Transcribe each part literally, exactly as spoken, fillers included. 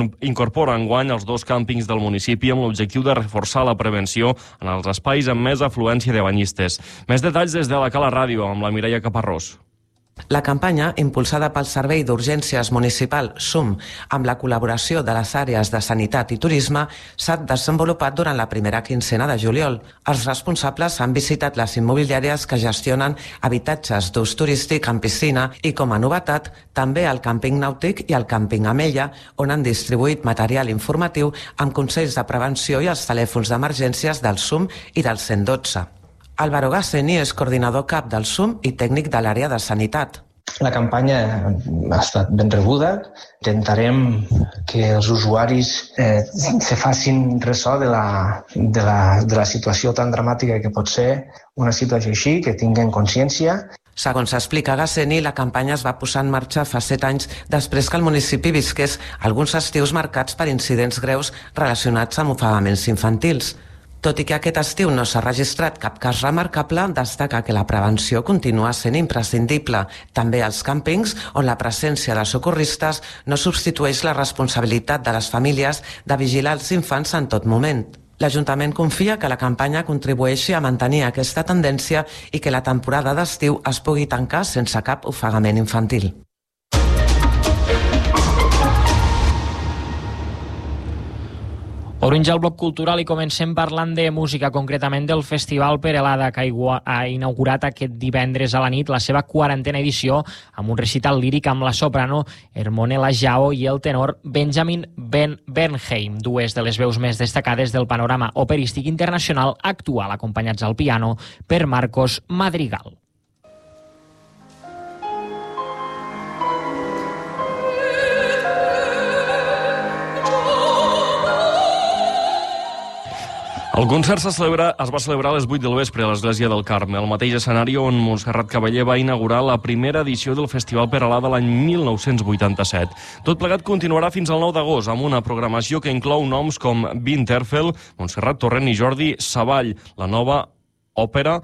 incorpora enguany els dos càmpings del municipi amb l'objectiu de reforçar la prevenció en els espais amb més afluència de banyistes. Més detalls des de la Cala Ràdio amb la Mireia Caparrós. La campanya, impulsada pel Servei d'Urgències Municipal S U M amb la col·laboració de les àrees de Sanitat i Turisme, s'ha desenvolupat durant la primera quincena de juliol. Els responsables han visitat les immobiliàries que gestionen habitatges d'ús turístic amb piscina i, com a novetat, també el càmping nàutic i el càmping Amella, on han distribuït material informatiu amb consells de prevenció i els telèfons d'emergències del S U M i del cent dotze. Álvaro Gasseni és coordinador cap del S U M i tècnic de l'àrea de Sanitat. La campanya ha estat ben rebuda. Intentarem que els usuaris eh, se facin ressò de la, de, la, de la situació tan dramàtica que pot ser una situació així, que tinguin consciència. Segons explica Gasseni, la campanya es va posar en marxa fa set anys després que el municipi visqués alguns estius marcats per incidents greus relacionats amb ofegaments infantils. Tot i que aquest estiu no s'ha registrat cap cas remarcable, destaca que la prevenció continua sent imprescindible, també als càmpings, on la presència de socorristes no substitueix la responsabilitat de les famílies de vigilar els infants en tot moment. L'Ajuntament confia que la campanya contribueixi a mantenir aquesta tendència i que la temporada d'estiu es pugui tancar sense cap ofegament infantil. Obrim ja el bloc cultural i comencem parlant de música, concretament del Festival Perelada, que ha inaugurat aquest divendres a la nit la seva quarantena edició amb un recital líric amb la soprano Hermonela Jao i el tenor Benjamin Ben Bernheim, dues de les veus més destacades del panorama operístic internacional actual, acompanyats al piano per Marcos Madrigal. El concert es, celebra, es va celebrar a les vuit del vespre a l'Església del Carme, el mateix escenari on Montserrat Cavaller va inaugurar la primera edició del Festival Perelada l'any mil nou-cents vuitanta-set. Tot plegat continuarà fins al nou d'agost amb una programació que inclou noms com Vint Terfel, Montserrat Torrent i Jordi Savall, la nova òpera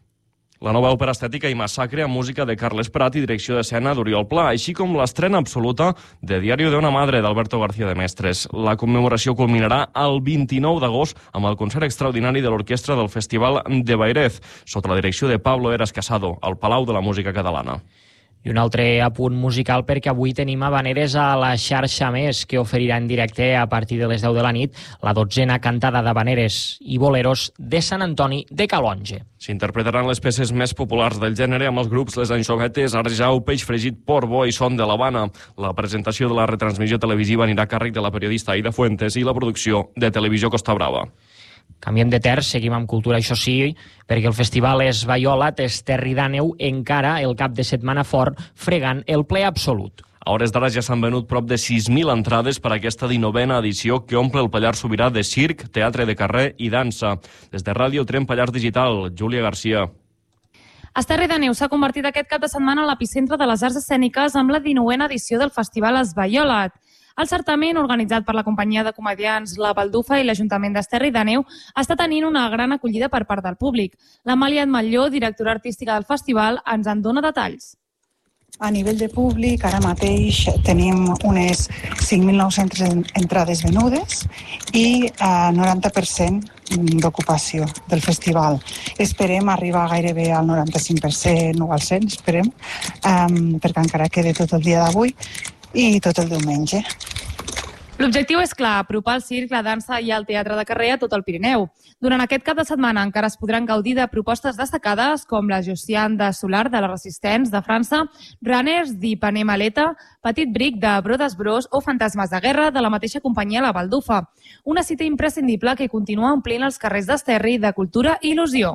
La nova òpera estètica i massacre amb música de Carles Prat i direcció d'escena d'Oriol Pla, així com l'estrena absoluta de Diario de una madre d'Alberto García de Mestres. La commemoració culminarà el vint-i-nou d'agost amb el concert extraordinari de l'orquestra del Festival de Bairez, sota la direcció de Pablo Eras Casado, al Palau de la Música Catalana. I un altre apunt musical, perquè avui tenim Havaneres a la xarxa Més, que oferirà en directe a partir de les deu de la nit la dotzena cantada d'Havaneres i boleros de Sant Antoni de Calonge. S'interpretaran les peces més populars del gènere amb els grups Les Anxovetes, Arjau, Peix Fregit, Port Bo i Son de l'Havana. La presentació de la retransmissió televisiva anirà a càrrec de la periodista Aida Fuentes i la producció de Televisió Costa Brava. Canviem de terç, seguim amb cultura, això sí, perquè el festival és Baiolat, és Terri d'Àneu, encara el cap de setmana fort, fregant el ple absolut. A hores d'ara ja s'han venut prop de sis mil entrades per a aquesta dinovena edició que omple el Pallars Sobirà de circ, teatre de carrer i dansa. Des de Ràdio Trem Pallars Digital, Júlia Garcia. Esterri d'Àneu s'ha convertit aquest cap de setmana en l'epicentre de les arts escèniques amb la dinovena edició del festival Esbaiolat. El certament, organitzat per la companyia de comediants La Baldufa i l'Ajuntament d'Esterri d'Àneu, està tenint una gran acollida per part del públic. L'Amàlia Atmalló, directora artística del festival, ens en dona detalls. A nivell de públic, ara mateix tenim unes cinc mil nou-centes entrades venudes i el noranta per cent d'ocupació del festival. Esperem arribar gairebé al noranta-cinc per cent o al cent, esperem, um, perquè encara queda tot el dia d'avui i tot el diumenge. L'objectiu és clar, apropar el circ, la dansa i el teatre de carrer a tot el Pirineu. Durant aquest cap de setmana encara es podran gaudir de propostes destacades com la Josiane de Solar de la Resistents de França, Runners d'Ipanema Maleta, Petit Bric de Brodes Bros o Fantasmes de Guerra de la mateixa companyia La Baldufa. Una cita imprescindible que continua omplint els carrers d'Esterri de cultura i il·lusió.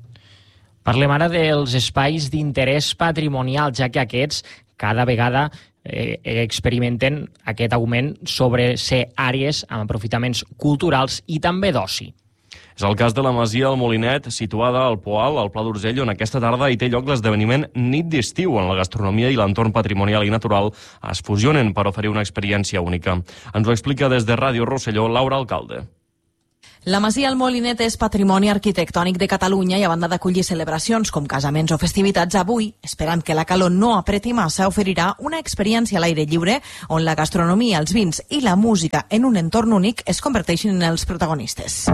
Parlem ara dels espais d'interès patrimonial, ja que aquests cada vegada eh, experimenten aquest augment sobre ser àrees amb aprofitaments culturals i també d'oci. És el cas de la Masia El Molinet, situada al Poal, al Pla d'Urgell, on aquesta tarda hi té lloc l'esdeveniment Nit d'Estiu, on la gastronomia i l'entorn patrimonial i natural es fusionen per oferir una experiència única. Ens ho explica des de Ràdio Rosselló, Laura Alcalde. La Masia El Molinet és patrimoni arquitectònic de Catalunya i a banda d'acollir celebracions com casaments o festivitats, avui, esperant que la calor no apreti massa, oferirà una experiència a l'aire lliure on la gastronomia, els vins i la música en un entorn únic es converteixin en els protagonistes.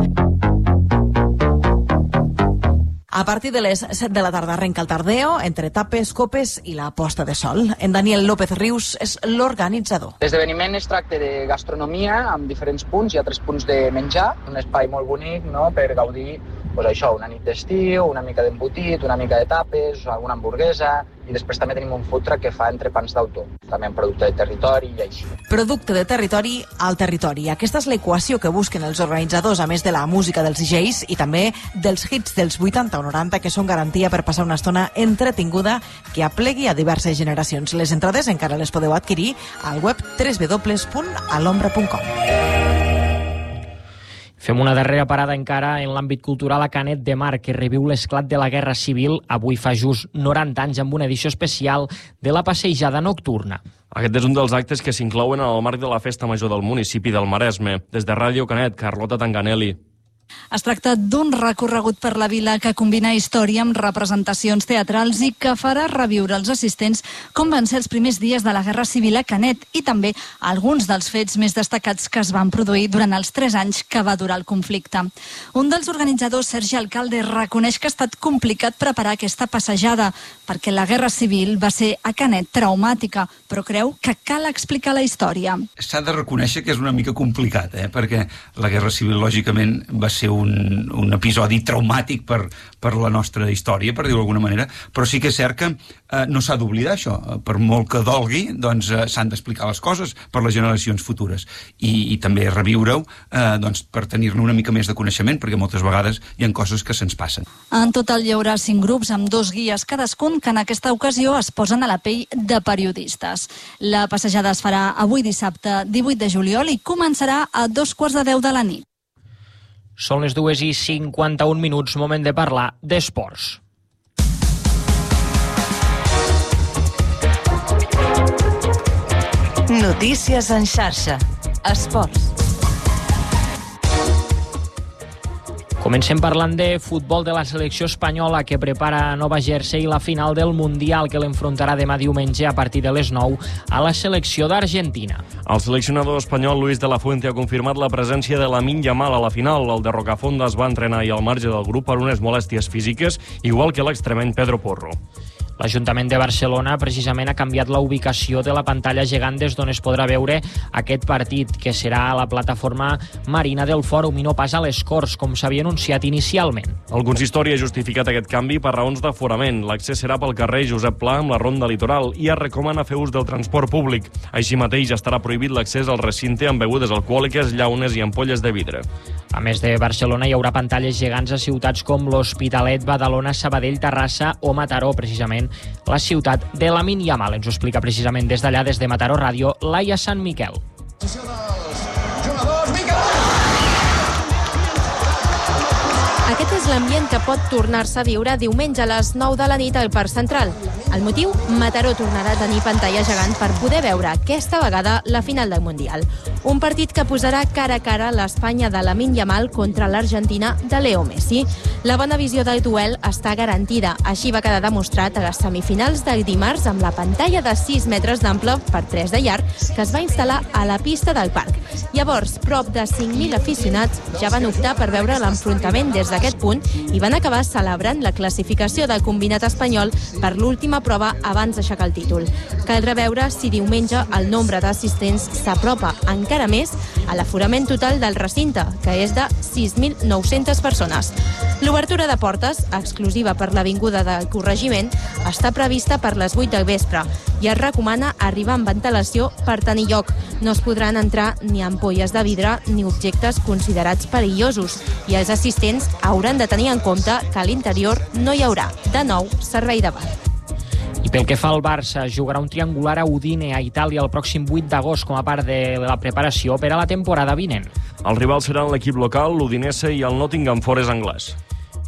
A partir de les set de la tarda arrenca el Tardeo, entre tapes, copes i la posta de sol. En Daniel López Rius és l'organitzador. L'esdeveniment es tracta de gastronomia amb diferents punts, hi ha tres punts de menjar, un espai molt bonic, no?, per gaudir pues això, una nit d'estiu, una mica d'embotit, una mica de tapes, alguna hamburguesa, i després també tenim un food truck que fa entrepans d'autor, també en producte de territori i així. Producte de territori al territori. Aquesta és l'equació que busquen els organitzadors, a més de la música dels D Js i també dels hits dels vuitanta o noranta, que són garantia per passar una estona entretinguda que aplegui a diverses generacions. Les entrades encara les podeu adquirir al web w w w punt alombra punt com. Fem una darrera parada encara en l'àmbit cultural a Canet de Mar, que reviu l'esclat de la Guerra Civil. Avui fa just noranta anys amb una edició especial de la passejada nocturna. Aquest és un dels actes que s'inclouen en el marc de la Festa Major del municipi del Maresme. Des de Ràdio Canet, Carlota Tanganelli. Es tracta d'un recorregut per la vila que combina història amb representacions teatrals i que farà reviure els assistents com van ser els primers dies de la Guerra Civil a Canet i també alguns dels fets més destacats que es van produir durant els tres anys que va durar el conflicte. Un dels organitzadors, Sergi Alcalde, reconeix que ha estat complicat preparar aquesta passejada perquè la Guerra Civil va ser a Canet traumàtica, però creu que cal explicar la història. S'ha de reconèixer que és una mica complicat, eh? perquè la Guerra Civil, lògicament, va ser un, un episodi traumàtic per, per la nostra història, per dir-ho d'alguna manera, però sí que és cert que eh, no s'ha d'oblidar això. Per molt que dolgui, doncs eh, s'han d'explicar les coses per les generacions futures i, i també reviure-ho eh, doncs, per tenir-ne una mica més de coneixement, perquè moltes vegades hi ha coses que se'ns passen. En total hi haurà cinc grups amb dos guies cadascun que en aquesta ocasió es posen a la pell de periodistes. La passejada es farà avui dissabte divuit de juliol i començarà a dos quarts de deu de la nit. Són les dues i cinquanta-un minuts, moment de parlar d'esports. Notícies en xarxa. Esports. Comencem parlant de futbol de la selecció espanyola, que prepara a Nova Jersey la final del Mundial, que l'enfrontarà demà diumenge a partir de les nou a la selecció d'Argentina. El seleccionador espanyol Luis de la Fuente ha confirmat la presència de Lamine Yamal a la final. El de Rocafonda es va entrenar i al marge del grup per unes molèsties físiques, igual que l'extremeny Pedro Porro. L'Ajuntament de Barcelona precisament ha canviat la ubicació de la pantalla gegant des d'on es podrà veure aquest partit, que serà a la plataforma marina del Fòrum i no pas a les Corts, com s'havia anunciat inicialment. El consistori ha justificat aquest canvi per raons d'aforament. L'accés serà pel carrer Josep Pla amb la Ronda Litoral i es recomana fer ús del transport públic. Així mateix estarà prohibit l'accés al recinte amb begudes alcohòliques, llaunes i ampolles de vidre. A més de Barcelona, hi haurà pantalles gegants a ciutats com l'Hospitalet, Badalona, Sabadell, Terrassa o Mataró, precisament la ciutat de Lamine Yamal. Ens ho explica precisament des d'allà, des de Mataró Ràdio, Laia Sant Miquel. Aquest és l'ambient que pot tornar-se a viure diumenge a les nou de la nit al Parc Central. El motiu? Mataró tornarà a tenir pantalla gegant per poder veure aquesta vegada la final del Mundial. Un partit que posarà cara a cara l'Espanya de Lamine Yamal contra l'Argentina de Leo Messi. La bona visió del duel està garantida. Així va quedar demostrat a les semifinals del dimarts amb la pantalla de sis metres d'ample per tres de llarg que es va instal·lar a la pista del parc. Llavors, prop de cinc mil aficionats ja van optar per veure l'enfrontament des d'aquest punt i van acabar celebrant la classificació del combinat espanyol per l'última prova abans d'aixecar el títol. Caldrà veure si diumenge el nombre d'assistents s'apropa encara més a l'aforament total del recinte, que és de sis mil nou-centes persones. L'obertura de portes, exclusiva per l'Avinguda del Corregiment, està prevista per les vuit del vespre i es recomana arribar amb ventilació per tenir lloc. No es podran entrar ni ampolles de vidre ni objectes considerats perillosos i els assistents hauran de tenir en compte que a l'interior no hi haurà, de nou, servei de bar. I pel que fa al Barça, jugarà un triangular a Udine, a Itàlia, el pròxim vuit d'agost com a part de la preparació per a la temporada vinent. Els rivals seran l'equip local, l'Udinese i el Nottingham Forest anglès.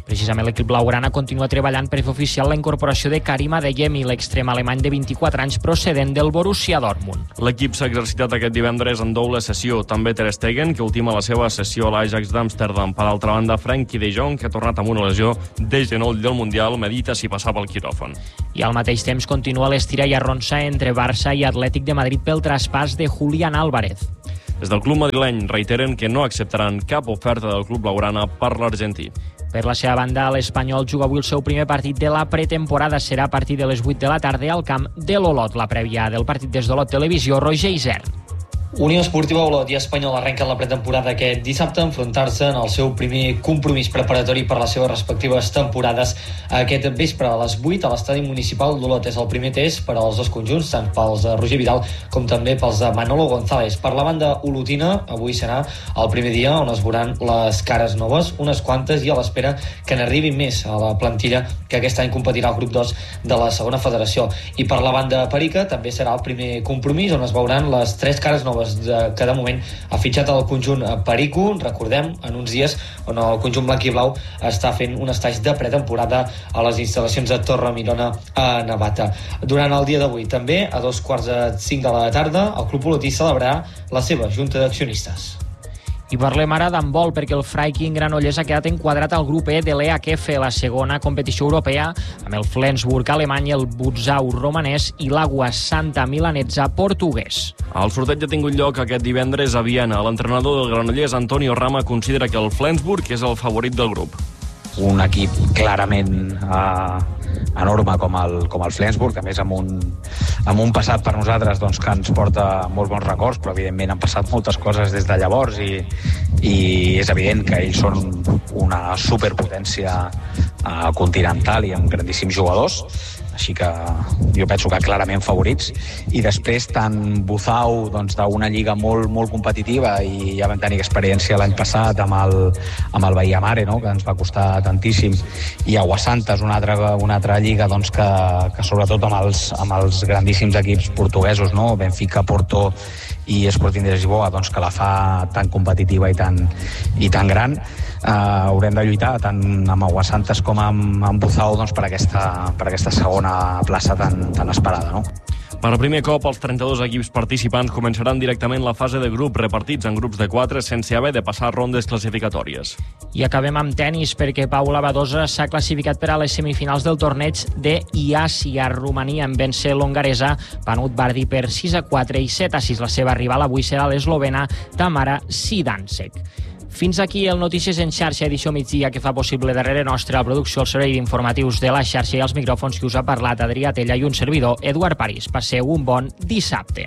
Precisament l'equip blaugrana continua treballant per fer oficial la incorporació de Karim Adeyemi, l'extrem alemany de vint-i-quatre anys procedent del Borussia Dortmund. L'equip s'ha exercitat aquest divendres en doble sessió. També Ter Stegen, que ultima la seva sessió a l'Ajax d'Amsterdam. Per altra banda, Frenkie de Jong, que ha tornat amb una lesió de genoll del Mundial, medita si passava el quiròfan. I al mateix temps continua l'estira i arronsa entre Barça i Atlètic de Madrid pel traspàs de Julián Álvarez. Des del club madrileny reiteren que no acceptaran cap oferta del club blaugrana per l'argentí. Per la seva banda, l'Espanyol juga avui el seu primer partit de la pretemporada. Serà a partir de les vuit de la tarda al camp de l'Olot. La prèvia del partit des d'Olot Televisió, Roger Isern. Unió Esportiva Olot i Espanyol arrenquen la pretemporada aquest dissabte a enfrontar-se en el seu primer compromís preparatori per les seves respectives temporades aquest vespre a les vuit a l'estadi municipal d'Olot. És el primer test per als dos conjunts, tant pels de Roger Vidal com també pels de Manolo González. Per la banda olotina, avui serà el primer dia on es veuran les cares noves, unes quantes, i a l'espera que n'arribin més a la plantilla que aquest any competirà al grup dos de la segona federació. I per la banda perica també serà el primer compromís on es veuran les tres cares noves que de moment ha fitxat el conjunt Perico, recordem, en uns dies on el conjunt blanc i blau està fent un estatge de pretemporada a les instal·lacions de Torremirona a Navata. Durant el dia d'avui també, a dos quarts de cinc de la tarda, el Club Olotí celebrarà la seva junta d'accionistes. I parlem ara d'handbol, perquè el Freiking Granollers ha quedat enquadrat al grup E de l'E H F, la segona competició europea, amb el Flensburg alemany, el Butzau romanès i l'Agua Santa milanesa portuguès. El sorteig ha tingut lloc aquest divendres a Viena. L'entrenador del Granollers, Antonio Rama, considera que el Flensburg és el favorit del grup. Un equip clarament eh, enorme com el, com el Flensburg, a més amb un, amb un passat per nosaltres doncs, que ens porta molts bons records, però evidentment han passat moltes coses des de llavors i, i és evident que ells són una superpotència eh, continental i amb grandíssims jugadors, així que jo penso que clarament favorits. I després tant Buzau doncs, d'una lliga molt, molt competitiva, i ja vam tenir experiència l'any passat amb el, amb el Bahia Mare, no? Que ens va costar tantíssim, i Aguasanta és una altra, una altra lliga doncs, que, que sobretot amb els, amb els grandíssims equips portuguesos, no? Benfica, Porto i Sporting de Lisboa, doncs, que la fa tan competitiva i tan, i tan gran. Uh, haurem de lluitar tant amb Aguasantes com amb, amb Buzau doncs, per, aquesta, per aquesta segona plaça tan, tan esperada, no? Per primer cop, els trenta-dos equips participants començaran directament la fase de grup, repartits en grups de quatre sense haver de passar rondes classificatòries. I acabem amb tennis, perquè Paula Badosa s'ha classificat per a les semifinals del torneig de Iasia, Romania, en vèncer l'hongaresa Panut Bardi per sis a quatre i set a sis. La seva rival avui serà l'eslovena Tamara Sidansek. Fins aquí el Notícies en xarxa, edició migdia, que fa possible darrere nostra la producció, el servei d'informatius de la xarxa i els micròfons que us ha parlat Adrià Tella i un servidor, Eduard París. Passeu un bon dissabte.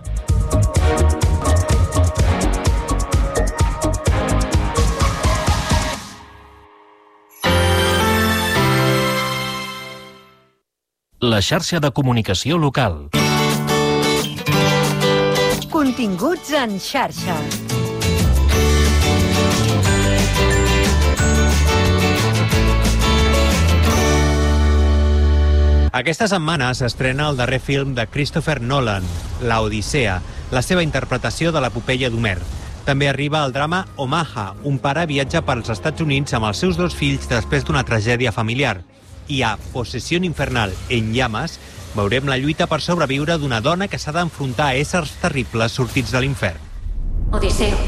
La xarxa de comunicació local. Continguts en xarxa. Aquesta setmana s'estrena el darrer film de Christopher Nolan, La Odissea, la seva interpretació de l'epopeia d'Homer. També arriba el drama Omaha, un pare viatja pels Estats Units amb els seus dos fills després d'una tragèdia familiar. I a Possessió infernal en llames veurem la lluita per sobreviure d'una dona que s'ha d'enfrontar a éssers terribles sortits de l'infern. Odisseo.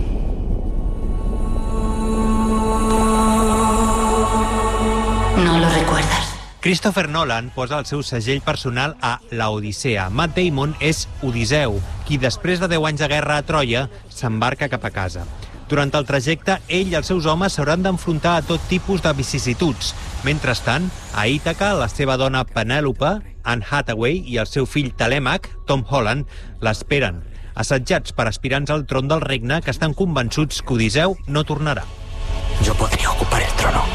No lo recuerdas. Christopher Nolan posa el seu segell personal a La Odissea. Matt Damon és Odisseu, qui després de deu anys de guerra a Troia s'embarca cap a casa. Durant el trajecte, ell i els seus homes s'hauran d'enfrontar a tot tipus de vicissituds. Mentrestant, a Ítaca, la seva dona Penèlope, Anne Hathaway i el seu fill Telèmac, Tom Holland, l'esperen, assetjats per aspirants al tron del regne que estan convençuts que Odisseu no tornarà. Jo podria ocupar el trono.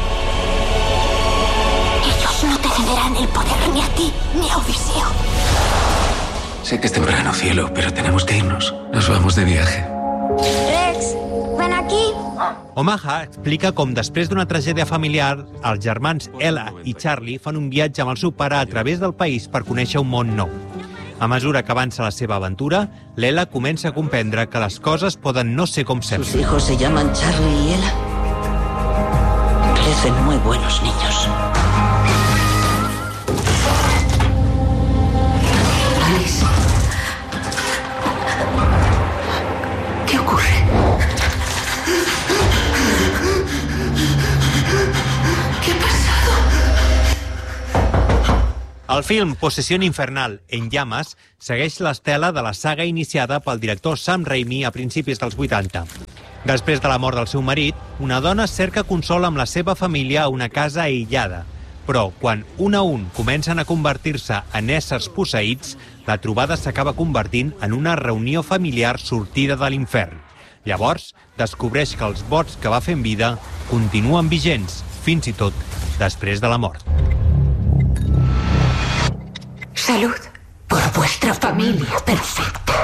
No te cederán el poder ni a ti ni a Odiseo. Sé que es temprano, cielo, pero tenemos que irnos. Nos vamos de viaje. Rex, ven aquí. Omaha explica com després d'una tragèdia familiar, els germans Ella i Charlie fan un viatge amb el seu pare a través del país per conèixer un món nou. A mesura que avança la seva aventura, l'Ella comença a comprendre que les coses poden no ser com sempre. ¿Sus hijos se llaman Charlie y Ella? parecen muy buenos niños. Alice. ¿Qué ocurre? ¿Qué ha pasado? El film Possessió Infernal, en llames, segueix l'estela de la saga iniciada pel director Sam Raimi a principis dels vuitanta. Després de la mort del seu marit, una dona cerca consol amb la seva família a una casa aïllada. Però, quan un a un comencen a convertir-se en éssers posseïts, la trobada s'acaba convertint en una reunió familiar sortida de l'infern. Llavors, descobreix que els vots que va fer en vida continuen vigents, fins i tot després de la mort. Salud por vuestra familia perfecta.